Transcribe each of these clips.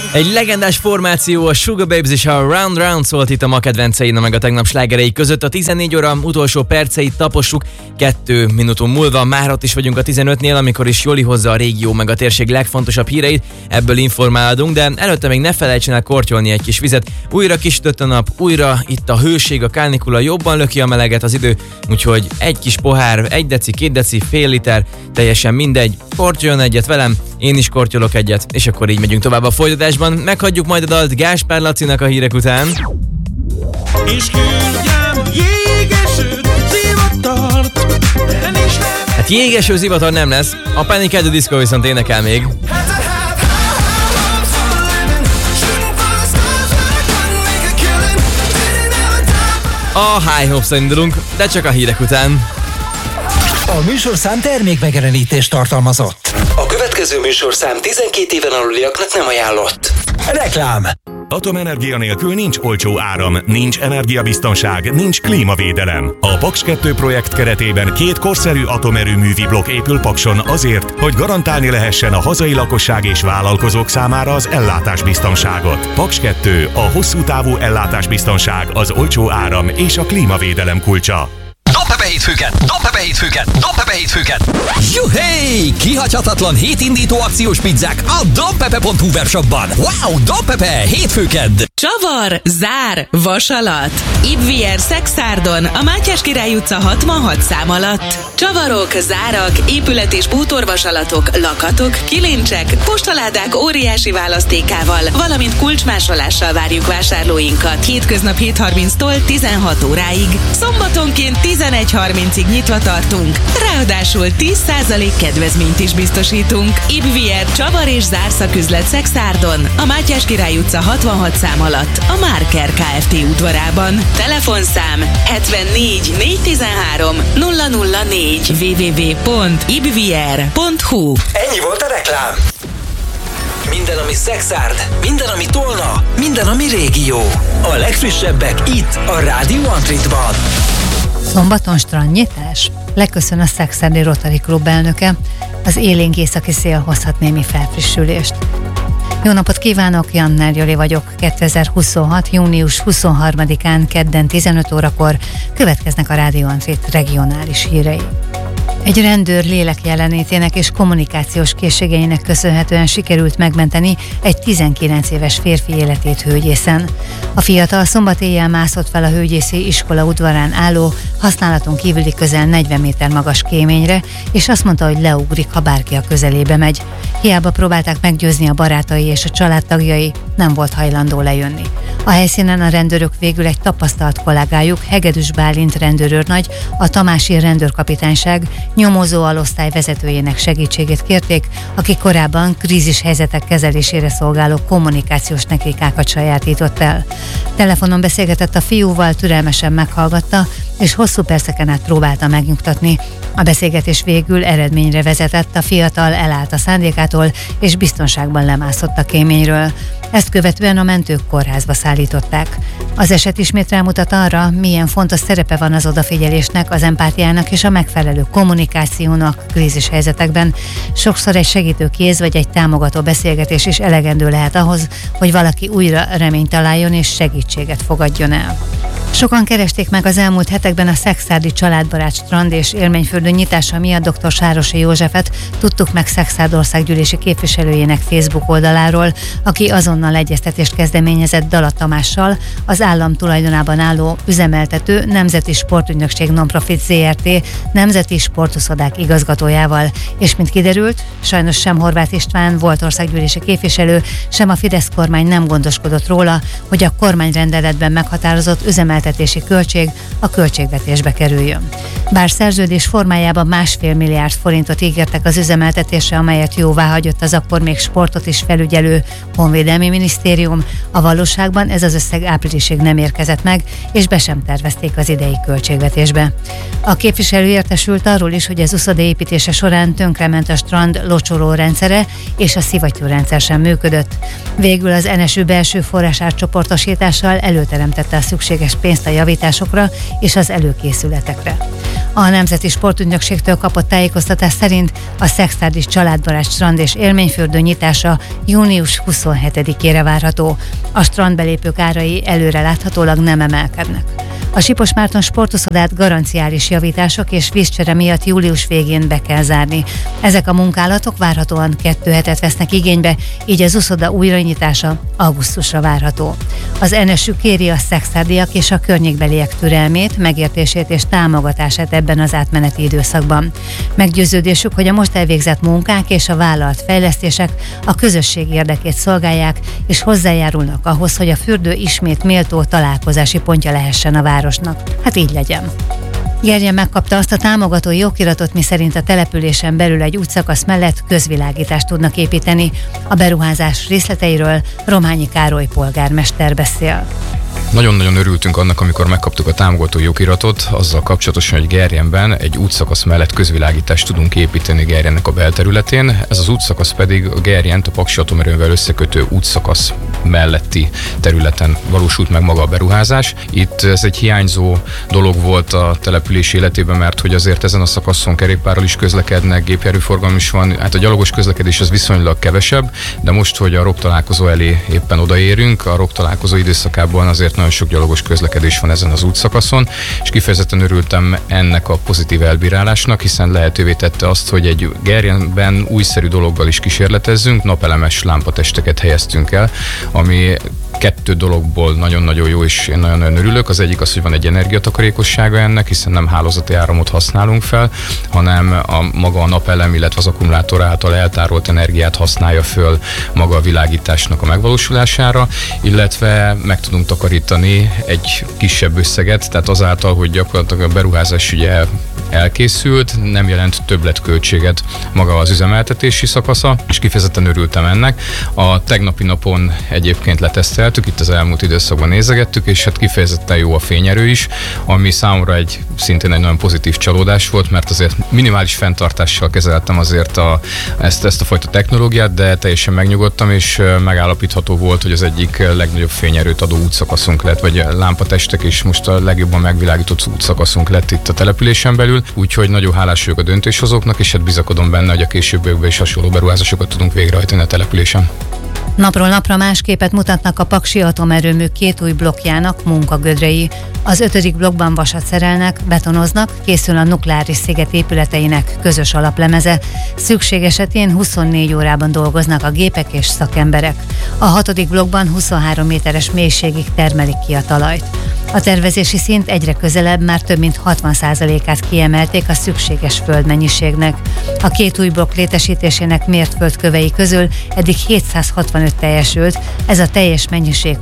Egy legendás formáció, a Sugar Babes és a Round Round szólt itt a ma kedvencein, meg a tegnap slágerei között. A 14 óra utolsó perceit tapossuk, 2 minutum múlva már ott is vagyunk a 15-nél, amikor is Joli hozza a régió meg a térség legfontosabb híreit, ebből informálunk, de előtte még ne felejtsen el kortyolni egy kis vizet. Újra kisütött a nap, újra itt a hőség, a kánikula jobban löki a meleget az idő, úgyhogy egy kis pohár, 1 deci, 2 deci, fél liter, teljesen mindegy, kortyoljon egyet velem, én is kortyolok egyet, és akkor így megyünk tovább a folytatásban. Meghagyjuk majd a dalt Gáspár Lacinak a hírek után. És küldjem jégesőt, zivatart, de nincs nem. Hát jégeső zivatar nem lesz, a Panic at the Disco viszont énekel még. A High Hopes-ra indulunk, de csak a hírek után. A műsorszám termékmegjelenítést tartalmazott. A következő műsorszám 12 éven aluliaknak nem ajánlott. Reklám. Atomenergia nélkül nincs olcsó áram, nincs energiabiztonság, nincs klímavédelem. A Paks 2 projekt keretében 2 korszerű atomerőművi blokk épül Pakson azért, hogy garantálni lehessen a hazai lakosság és vállalkozók számára az ellátásbiztonságot. Paks 2, a hosszú távú ellátásbiztonság, az olcsó áram és a klímavédelem kulcsa. Dobd be hétfőket! Juhé! Kihagyhatatlan hétindító akciós pizzák a dobpepe.hu webshopban. Wow, Dobpepe! Hétfőkedd! Csavar, zár, vasalat. Ibvier Szexárdon, a Mátyás Király utca 66 szám alatt. Csavarok, zárak, épület- és bútorvasalatok, lakatok, kilincsek, postaládák óriási választékával, valamint kulcsmásolással várjuk vásárlóinkat. Hétköznap 7:30-tól 16 óráig. Szombatonként 11:30-ig nyitva tartunk. Ráadásul 10% kedvezményt is biztosítunk. Ibvier Csavar és zárszaküzlet Szexárdon, a Mátyás Király utca 66 szám alatt, a Márker Kft. Udvarában. Telefonszám 74 413 004 www.ibvier.hu. Ennyi volt a reklám. Minden, ami Szexárd, minden, ami Tolna, minden, ami régió. A legfrissebbek itt, a Rádió Antritban. Szombaton strandnyitás? Leköszön a Szexárdi Rotary Klub elnöke. Az élénk északi szél hozhat némi felfrissülést. Jó napot kívánok, Janner Joli vagyok. 2026. június 23-án kedden 15 órakor következnek a Rádió Antrit regionális hírei. Egy rendőr lélek jelenlétének és kommunikációs készségeinek köszönhetően sikerült megmenteni egy 19 éves férfi életét Hőgyészen. A fiatal szombat éjjel mászott fel a hőgyészi iskola udvarán álló, használaton kívüli közel 40 méter magas kéményre, és azt mondta, hogy leugrik, ha bárki a közelébe megy. Hiába próbálták meggyőzni a barátai és a családtagjai, nem volt hajlandó lejönni. A helyszínen a rendőrök végül egy tapasztalt kollégájuk, Hegedűs Bálint rendőrőrnagy, a tamási rendőrkapitányság nyomozó alosztály vezetőjének segítségét kérték, aki korábban krízis helyzetek kezelésére szolgáló kommunikációs technikákat sajátított el. Telefonon beszélgetett a fiúval, türelmesen meghallgatta, és hosszú perceken át próbálta megnyugtatni. A beszélgetés végül eredményre vezetett, a fiatal elállt a szándékától, és biztonságban lemászott a kéményről. Ezt követően a mentők kórházba szállították. Az eset ismét rámutat arra, milyen fontos szerepe van az odafigyelésnek, az empátiának és a megfelelő kommunikációnak krízis helyzetekben. Sokszor egy segítő kéz vagy egy támogató beszélgetés is elegendő lehet ahhoz, hogy valaki újra reményt találjon és segítséget fogadjon el. Sokan keresték meg az elmúlt hetekben a Szexárdi Családbarát Strand és Élményfürdő nyitása miatt dr. Sárosi Józsefet, tudtuk meg Szexárd országgyűlési képviselőjének Facebook oldaláról, aki azonnal egyeztetést kezdeményezett Dalla Tamással, az állam tulajdonában álló üzemeltető Nemzeti Sportügynökség Nonprofit Zrt. Nemzeti Sportuszodák igazgatójával, és mint kiderült, sajnos sem Horváth István volt országgyűlési képviselő, sem a Fidesz kormány nem gondoskodott róla, hogy a kormányrendeletben meghatározott üzemeltetési költség a költségvetésbe kerüljön. Bár szerződés formájában 1,5 milliárd forintot ígértek az üzemeltetésre, amelyet jóváhagyott az akkor még sportot is felügyelő Honvédelmi Minisztérium, a valóságban ez az összeg áprilisig nem érkezett meg, és be sem tervezték az idei költségvetésbe. A képviselő értesült arról is, hogy az uszodaépítése során tönkrement a strand locsoló rendszere, és a szivattyúrendszer sem működött. Végül az NSÜ belső forrásátcsoportosítással előteremtette a szükséges pénzt a javításokra és az előkészületekre. A Nemzeti Sportügynökségtől kapott tájékoztatás szerint a Szekszárdi családbarát strand és élményfürdő nyitása június 27-ére várható. A strandbelépők árai előre láthatólag nem emelkednek. A Sipos-Márton sportuszodát garanciális javítások és vízcsere miatt július végén be kell zárni. Ezek a munkálatok várhatóan 2 hetet vesznek igénybe, így az uszoda újranyitása augusztusra várható. Az NSÜ kéri a szekszárdiak és a környékbeliek türelmét, megértését és támogatását ebben az átmeneti időszakban. Meggyőződésük, hogy a most elvégzett munkák és a vállalt fejlesztések a közösség érdekét szolgálják, és hozzájárulnak ahhoz, hogy a fürdő ismét méltó találkozási pontja lehessen a városnak. Hát így legyen. Gerjen megkapta azt a támogatói okiratot, miszerint a településen belül egy útszakasz mellett közvilágítást tudnak építeni. A beruházás részleteiről Rományi Károly polgármester beszél. Nagyon-nagyon örültünk annak, amikor megkaptuk a támogatói okiratot, azzal kapcsolatosan, hogy Gerjenben egy útszakasz mellett közvilágítást tudunk építeni Gerjennek a belterületén. Ez az útszakasz pedig a Gerjent a Paksi atomerőművel összekötő útszakasz melletti területen valósult meg maga a beruházás. Itt ez egy hiányzó dolog volt a település életében, mert hogy azért ezen a szakaszon kerékpárral is közlekednek, gépjárműforgalom is van, hát a gyalogos közlekedés az viszonylag kevesebb, de most, hogy a rocktalálkozó elé éppen odaérünk, a rocktalálkozó időszakában azért nagyon sok gyalogos közlekedés van ezen az útszakaszon, és kifejezetten örültem ennek a pozitív elbírálásnak, hiszen lehetővé tette azt, hogy egy Gerjenben újszerű dologgal is kísérletezzünk, napelemes lámpatesteket helyeztünk el, ami 2 dologból nagyon-nagyon jó, és én nagyon örülök. Az egyik az, hogy van egy energiatakarékossága ennek, hiszen nem hálózati áramot használunk fel, hanem maga a napelem, illetve az akkumulátor által eltárolt energiát használja föl maga a világításnak a megvalósulására, illetve meg tudunk takarítani egy kisebb összeget, tehát azáltal, hogy gyakorlatilag a beruházás ugye elkészült, nem jelent többletköltséget maga az üzemeltetési szakasza, és kifejezetten örültem ennek. A tegnapi napon egyébként leteszteltük, itt az elmúlt időszakban nézegettük, és hát kifejezetten jó a fényerő is, ami számomra szintén egy nagyon pozitív csalódás volt, mert azért minimális fenntartással kezeltem azért ezt a fajta technológiát, de teljesen megnyugodtam, és megállapítható volt, hogy az egyik legnagyobb fényerőt adó útszakaszunk lett, vagy lámpatestek, és most a legjobban megvilágított útszakaszunk lett itt a településen belül, úgyhogy nagyon hálás vagyok a döntéshozóknak, és hát bizakodom benne, hogy a későbbiekben is hasonló beruházásokat tudunk végrehajtani a településen. Napról napra más képet mutatnak a Paksi atomerőmű 2 új blokkjának munkagödrei. Az 5. blokkban vasat szerelnek, betonoznak, készül a nukleáris sziget épületeinek közös alaplemeze. Szükség esetén 24 órában dolgoznak a gépek és szakemberek. A 6. blokkban 23 méteres mélységig termelik ki a talajt. A tervezési szint egyre közelebb, már több mint 60%-át kiemelték a szükséges földmennyiségnek. A 2 új blokk létesítésének mért földkövei közül eddig 765 teljesült, ez a teljes mennyiség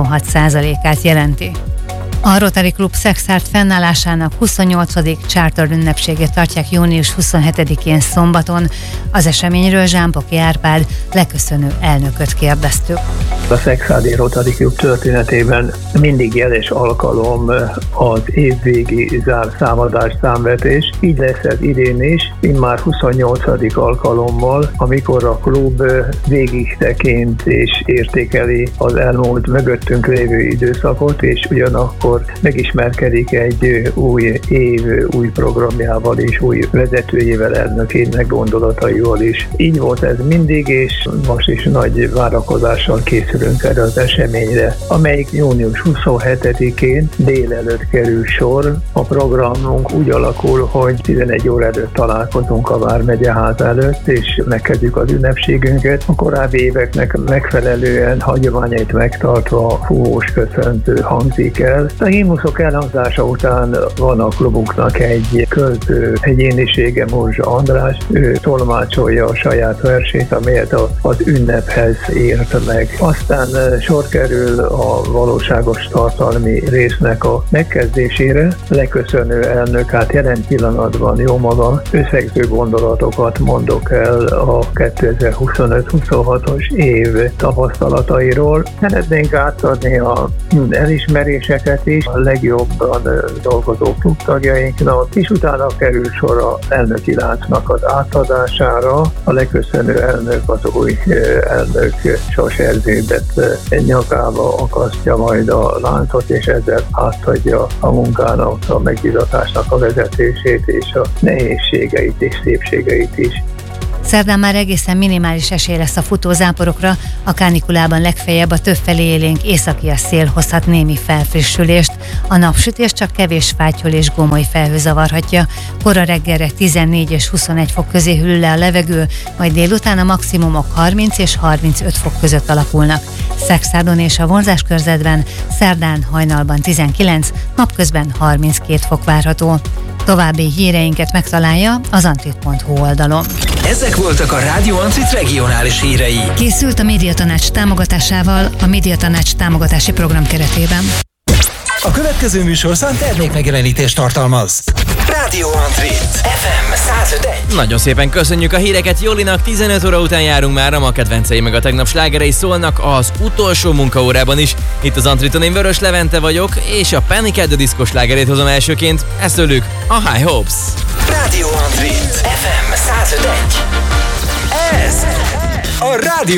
26%-át jelenti. A Rotary Klub Szekszárd fennállásának 28. charter ünnepségét tartják június 27-én szombaton. Az eseményről Zsámpoki Árpád leköszönő elnököt kérdeztük. A Szekszárdi Rotary Klub történetében mindig jeles alkalom az évvégi zárszámadás számvetés. Így lesz ez idén is, immár 28. alkalommal, amikor a klub végig tekint és értékeli az elmúlt mögöttünk lévő időszakot, és ugyanakkor megismerkedik egy új év, új programjával és új vezetőjével, elnökének gondolataival is. Így volt ez mindig, és most is nagy várakozással készülünk erre az eseményre, amelyik június 27-én délelőtt kerül sor. A programunk úgy alakul, hogy 11 óra előtt találkozunk a Vármegyeház előtt, és megkezdjük az ünnepségünket. A korábbi éveknek megfelelően hagyományait megtartva fúvós köszöntő hangzik el. A himnuszok elhangzása után van a klubunknak egy költő egyénisége, Morzsa András. Ő tolmácsolja a saját versét, amelyet az ünnephez ért meg. Aztán sor kerül a valóságos tartalmi résznek a megkezdésére. Leköszönő elnök, hát jelen pillanatban jó magam összegző gondolatokat mondok el a 2025-26-os év tapasztalatairól. Szeretnénk átadni az elismeréseket is a legjobban dolgozó klubtagjainknak, és utána kerül sor a elnöki láncnak az átadására. A leköszönő elnök, az új elnök Sas Erzsébet nyakába akasztja majd a láncot, és ezzel átadja a munkának, a megbízatásnak a vezetését, és a nehézségeit és szépségeit is. Szerdán már egészen minimális esély lesz a futózáporokra, a kánikulában legfeljebb a többfelé élénk északias szél hozhat némi felfrissülést. A napsütés csak kevés fátyol és gomoly felhő zavarhatja. Kora reggelre 14 és 21 fok közé hűl le a levegő, majd délután a maximumok 30 és 35 fok között alakulnak. Szexárdon és a vonzáskörzetben szerdán hajnalban 19, napközben 32 fok várható. További híreinket megtalálja az antrit.hu oldalon. Ezek voltak a Rádió Antrit regionális hírei. Készült a Médiatanács támogatásával a Médiatanács támogatási program keretében. A következő műsorszám termékmegjelenítést tartalmaz. Rádió Antrit FM 105.1. Nagyon szépen köszönjük a híreket Jolinak, 15 óra után járunk már, a kedvencei meg a tegnap slágerei szólnak az utolsó munkaórában is. Itt az Antriton, én Vörös Levente vagyok, és a Panic at the Disco slágerét hozom elsőként, ezt tőlük a High Hopes. Rádió Antrit FM 105.1. Ez a Rádió